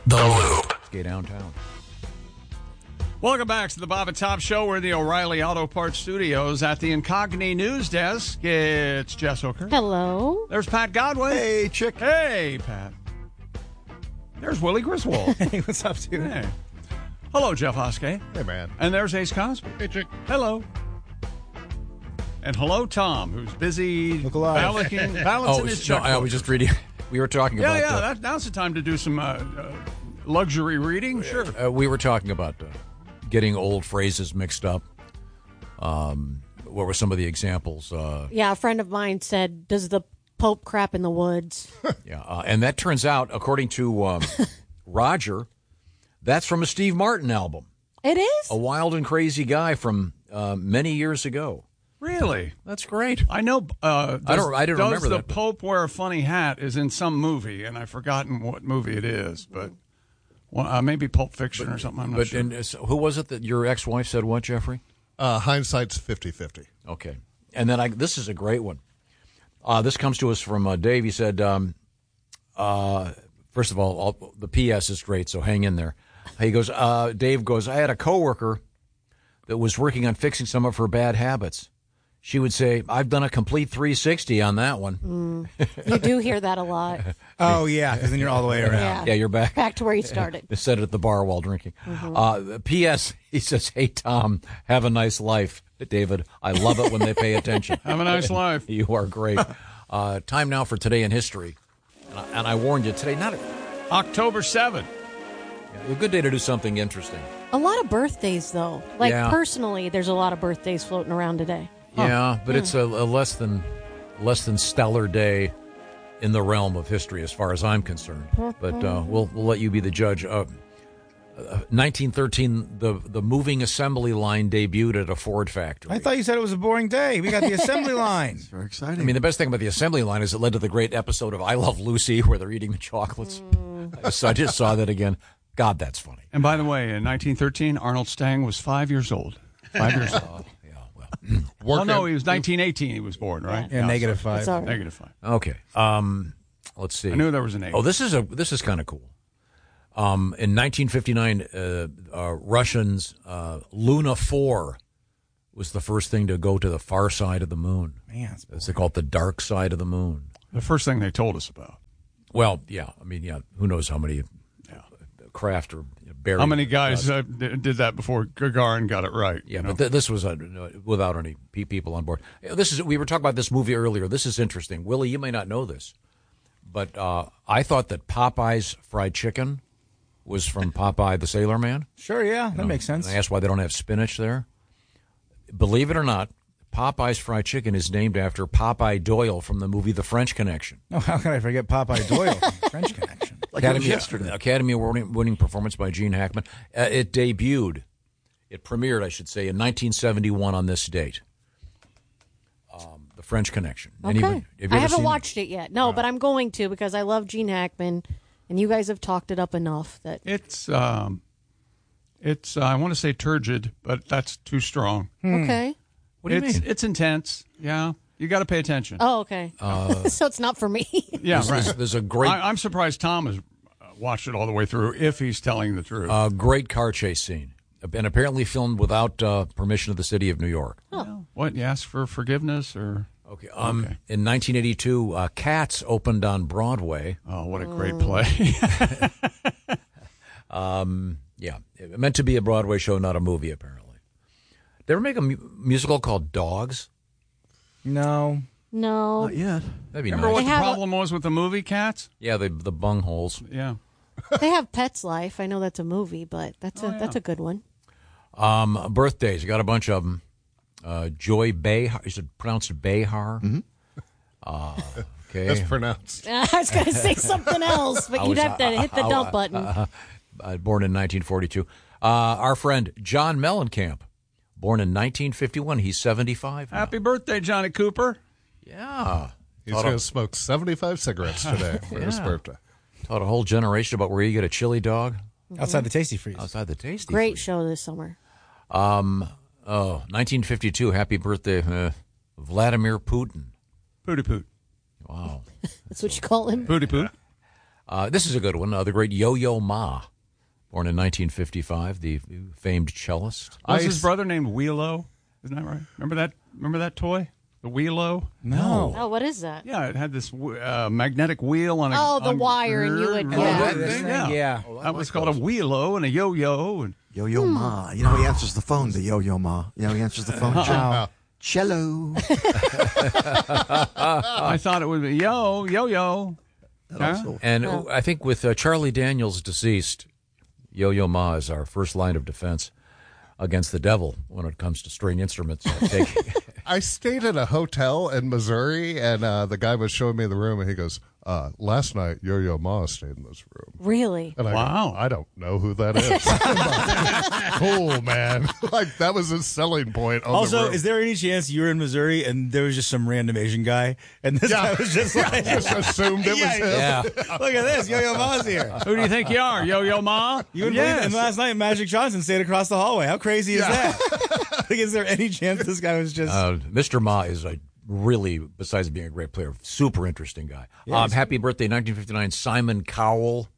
The Loop. Let's get downtown. Welcome back to the Bob and Tom Show. We're in the O'Reilly Auto Parts Studios at the Incogni News Desk. It's Jess Hooker. Hello. There's Pat Godwin. Hey, Chick. Hey, Pat. There's Willie Griswold. Hey, what's up, dude? Hey. Hello, Jeff Hoskey. Hey, man. And there's Ace Cosby. Hey, Chick. Hello. And hello, Tom, who's busy Look alive. balancing his checkbook. I was just reading. We were talking about. Now's the time to do some luxury reading. Sure. We were talking about getting old phrases mixed up. What were some of the examples? Yeah, a friend of mine said, "Does the Pope crap in the woods?" Yeah, and that turns out, according to Roger, that's from a Steve Martin album. It is? A Wild and Crazy Guy from many years ago. Really? That's great. I know. I didn't remember Does the that. Pope wear a funny hat? Is in some movie, and I've forgotten what movie it is, but maybe Pulp Fiction or something. I'm not sure. And so who was it that your ex-wife said what, Jeffrey? Hindsight's 50-50. Okay, and then this is a great one. This comes to us from Dave. He said, first of all, the P.S. is great, so hang in there. He goes, Dave goes, I had a coworker that was working on fixing some of her bad habits. She would say, I've done a complete 360 on that one. You do hear that a lot. Oh, yeah, because then you're all the way around. Yeah, you're back. Back to where you started. Said it at the bar while drinking. P.S. He says, hey, Tom, have a nice life. David, I love it when they pay attention. Have a nice life. You are great. Time now for Today in History. And I warned you, today, not October 7th. a good day to do something interesting. A lot of birthdays, though. Like, Yeah. personally, there's a lot of birthdays floating around today. Yeah, but it's a less than stellar day in the realm of history, as far as I'm concerned. But we'll let you be the judge. 1913, the moving assembly line debuted at a Ford factory. I thought you said it was a boring day. We got the assembly line. Very exciting. I mean, the best thing about the assembly line is it led to the great episode of I Love Lucy, where they're eating the chocolates. So I just saw that again. God, that's funny. And by the way, in 1913, Arnold Stang was 5 years old. 5 years old. Oh, no, he was 1918 he was born, right? Yeah, negative 5. It's all right. Negative 5. Okay. Let's see. I knew there was an 8. Oh, this is kind of cool. In 1959, Russians Luna 4 was the first thing to go to the far side of the moon. Man, They call it the dark side of the moon. The first thing they told us about. Well, yeah. I mean, yeah. Who knows how many craft or buried? How many guys did that before Gagarin got it right? Yeah, you know? but this was without any people on board. We were talking about this movie earlier. This is interesting. Willie, you may not know this, but I thought that Popeye's fried chicken was from Popeye the Sailor Man. Sure, yeah, that makes sense. And I asked why they don't have spinach there. Believe it or not, Popeye's fried chicken is named after Popeye Doyle from the movie The French Connection. Oh, how can I forget Popeye Doyle from French Connection? like it was yesterday. Academy Award-winning performance by Gene Hackman. It premiered, I should say, in 1971 on this date. The French Connection. Okay. Have you I ever haven't seen watched it yet. No, but I'm going to because I love Gene Hackman, and you guys have talked it up enough that It's I want to say turgid, but that's too strong. okay. What do you mean? It's intense. Yeah, you got to pay attention. Oh, okay. So it's not for me. Yeah, right. There's a great I'm surprised Tom has watched it all the way through, if he's telling the truth. great car chase scene, and apparently filmed without permission of the city of New York. What, you ask for forgiveness or? Okay. In 1982, Cats opened on Broadway. Oh, what a great play. Yeah, it meant to be a Broadway show, not a movie, apparently. They ever make a musical called Dogs? No. No. Not yet. That'd be Remember nice. what the have a- problem was with the movie Cats? Yeah, the bungholes. Yeah. They have Pet's Life. I know that's a movie, but that's a good one. Birthdays, you got a bunch of them. Joy Behar, is it pronounced Behar? Mm-hmm. Okay. That's pronounced. I was going to say something else, but you'd have to hit the dump button. Born in 1942. Our friend John Mellencamp, born in 1951. He's 75 now. Happy birthday, Johnny Cooper. Yeah. He's going to smoke 75 cigarettes today for his birthday. Taught a whole generation about where you get a chili dog. Outside the Tasty Freeze. Outside the Tasty. Great Freeze. show this summer. 1952. Happy birthday, Vladimir Putin. Pooty Poot. Wow. That's what you call him. Pooty Poot. This is a good one. The great Yo-Yo Ma, born in 1955, the famed cellist. Was his brother named Wheelo? Isn't that right? Remember that toy? The Wheelo? No. Oh, what is that? Yeah, it had this magnetic wheel on a... Oh, the wire, and you would... that this thing? thing? Yeah. That was called a Wheelo and a yo-yo. And Yo-Yo Ma. You know, he answers the phone, the Yo-Yo Ma. You know, he answers the phone. Cello. I thought it would be yo-yo. Also, And I think with Charlie Daniels deceased, Yo-Yo Ma is our first line of defense against the devil when it comes to string instruments. I stayed at a hotel in Missouri, and the guy was showing me the room, and he goes, last night, Yo-Yo Ma stayed in this room. Really? And I Wow. go, I don't know who that is. Cool, man. Like, that was his selling point on the Also, room. is there any chance you were in Missouri and there was just some random Asian guy and this guy was just like, just assumed it was him. Yeah. look at this, Yo-Yo Ma's here. Who do you think you are, Yo-Yo Ma? You wouldn't believe it. And last night, Magic Johnson stayed across the hallway. How crazy is that? Like, is there any chance this guy was just... Mr. Ma is a really, besides being a great player, super interesting guy. Happy birthday, 1959, Simon Cowell,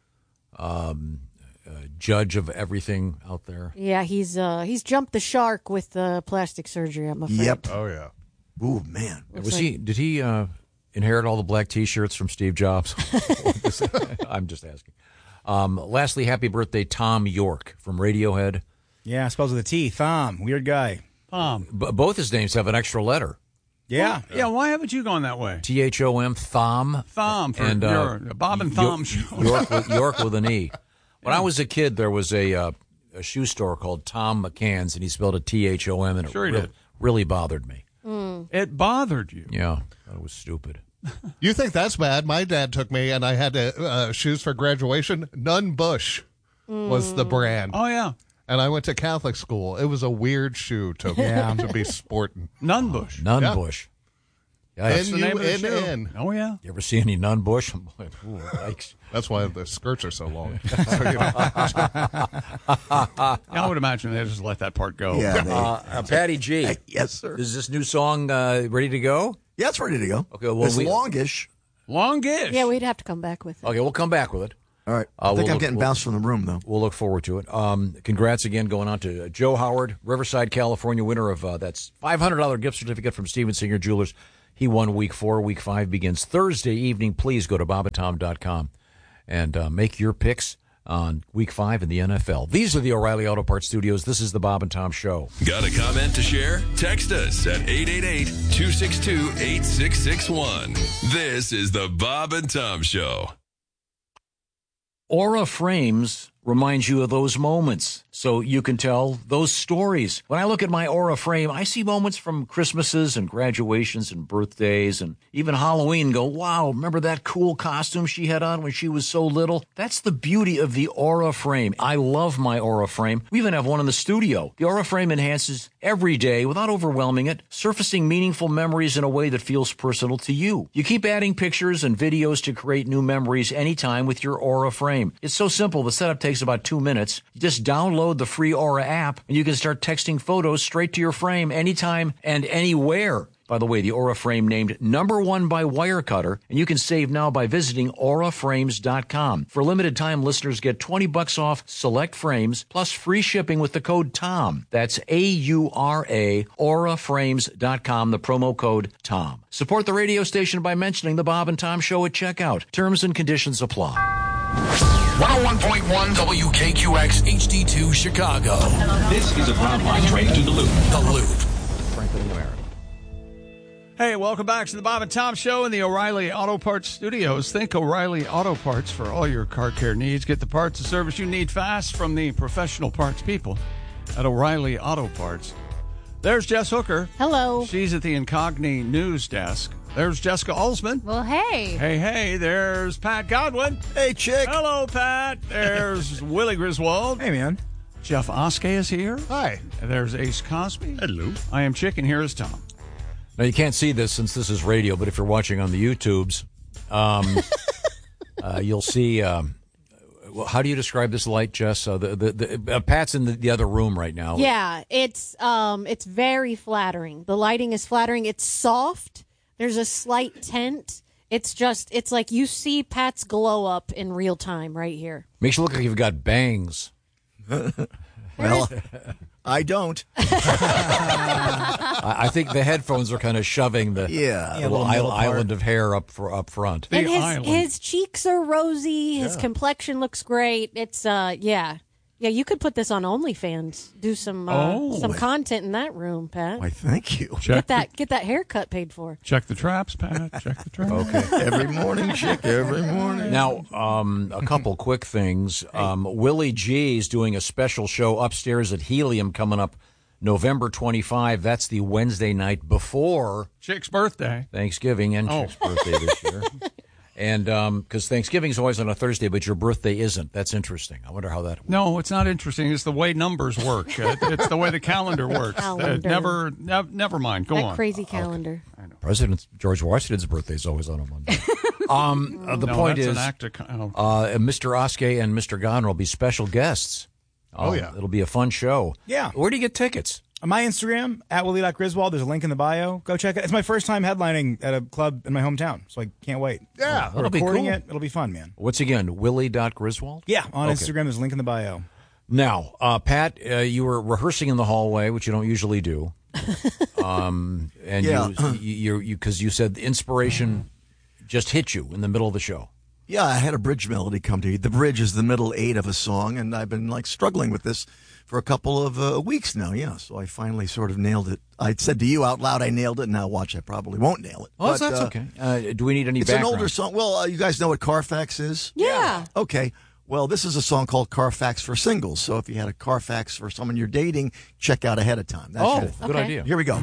judge of everything out there. Yeah, he's jumped the shark with plastic surgery, I'm afraid. yep. Oh, yeah. Ooh, man. Did he inherit all the black T-shirts from Steve Jobs? I'm just asking. Lastly, happy birthday, Tom York from Radiohead. Yeah, spells with a T. Thom. Weird guy. Both his names have an extra letter. Yeah. Yeah, why haven't you gone that way? Thom, Thom. Thom for And, your Bob and Thom show. York with an E. When I was a kid, there was a shoe store called Tom McCann's, and he spelled it Thom, and Sure he did. really bothered me. It bothered you. Yeah, that was stupid. You think that's bad? My dad took me, and I had to, shoes for graduation. Nunn Bush was the brand. Oh, yeah. And I went to Catholic school. It was a weird shoe to be sporting. Nunbush. Nunbush. Yeah. That's the name of the shoe. N-U-N-N. Oh, yeah. You ever see any Nunbush? I'm like, ooh, yikes. That's why the skirts are so long. I would imagine they just let that part go. Yeah. Patty G. Yes, sir. Is this new song ready to go? Yeah, it's ready to go. Okay, well, it's longish. Longish. Yeah, we'd have to come back with it. Okay, we'll come back with it. All right. I think we'll I'm getting bounced from the room, though. We'll look forward to it. Congrats again going on to Joe Howard, Riverside, California, winner of that's $500 gift certificate from Steven Singer Jewelers. He won week 4. Week 5 begins Thursday evening. Please go to bobatom.com and make your picks on week 5 in the NFL. These are the O'Reilly Auto Parts Studios. This is the Bob and Tom Show. Got a comment to share? Text us at 888-262-8661. This is the Bob and Tom Show. Aura Frames reminds you of those moments, so you can tell those stories. When I look at my Aura frame, I see moments from Christmases and graduations and birthdays and even Halloween and go, wow, remember that cool costume she had on when she was so little? That's the beauty of the Aura frame. I love my Aura frame. We even have one in the studio. The Aura frame enhances every day without overwhelming it, surfacing meaningful memories in a way that feels personal to you. You keep adding pictures and videos to create new memories anytime with your Aura frame. It's so simple. The setup takes about 2 minutes. You just download the free Aura app and you can start texting photos straight to your frame anytime and anywhere. By the way, the Aura frame named #1 by Wirecutter, and you can save now by visiting auraframes.com. For limited time, listeners get $20 off select frames plus free shipping with the code TOM. That's AURA, auraframes.com, the promo code TOM. Support the radio station by mentioning the Bob and Tom Show at checkout. Terms and conditions apply. 101.1 WKQX HD2 Chicago. This is a Brown Line train to the Loop. The Loop. Franklin, America. Hey, welcome back to the Bob and Tom Show in the O'Reilly Auto Parts Studios. Think O'Reilly Auto Parts for all your car care needs. Get the parts and service you need fast from the professional parts people at O'Reilly Auto Parts. There's Jess Hooker. Hello. She's at the Incogni News Desk. There's Jessica Alsman. Well, hey. Hey, there's Pat Godwin. Hey, chick. Hello, Pat. There's Willie Griswold. Hey, man. Jeff Oskey is here. Hi. And there's Ace Cosby. Hello. I am Chick, and here is Tom. Now, you can't see this since this is radio, but if you're watching on the YouTubes, you'll see. How do you describe this light, Jess? Pat's in the other room right now. Yeah, it's very flattering. The lighting is flattering. It's soft. There's a slight tint. It's like you see Pat's glow up in real time right here. Makes you look like you've got bangs. Well, I don't. I think the headphones are kind of shoving the little island of hair up front. And his cheeks are rosy. His complexion looks great. It's Yeah, you could put this on OnlyFans. Do some content in that room, Pat. Why, thank you. Get that haircut paid for. Check the traps, Pat. Check the traps. Okay. Every morning, check every morning. Now, a couple quick things. Willie G is doing a special show upstairs at Helium coming up November 25. That's the Wednesday night before Chick's birthday. Thanksgiving and Chick's birthday this year. And because Thanksgiving is always on a Thursday, but your birthday isn't. That's interesting. I wonder how that works. No, it's not interesting. It's the way numbers work. It's the way the calendar works. Never mind. Go on. That crazy calendar. I know. President George Washington's birthday is always on a Monday. The point is, Mr. Oskey and Mr. Godner will be special guests. Yeah. It'll be a fun show. Yeah. Where do you get tickets? On my Instagram, @Willie.Griswold, there's a link in the bio. Go check it. It's my first time headlining at a club in my hometown, so I can't wait. Yeah. We're That'll be recording cool. it. It'll be fun, man. What's again, Willie.Griswold? Yeah, on Okay. Instagram, there's a link in the bio. Now, Pat, you were rehearsing in the hallway, which you don't usually do. And you because you said the inspiration just hit you in the middle of the show. Yeah, I had a bridge melody come to me. The bridge is the middle 8 of a song, and I've been struggling with this for a couple of weeks now. Yeah, so I finally sort of nailed it. I said to you out loud, I nailed it. Now watch, I probably won't nail it. Oh, that's okay. Do we need any It's background? an older song. Well, you guys know what Carfax is? Yeah. Okay. Well, this is a song called Carfax for Singles. So if you had a Carfax for someone you're dating, check out ahead of time. That's Good idea. Here we go.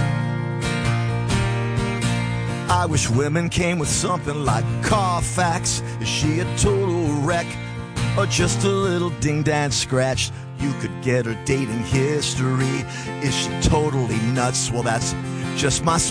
I wish women came with something like Carfax. Is she a total wreck or just a little ding-dang scratch? You could get her dating history. Is she totally nuts? Well, that's just my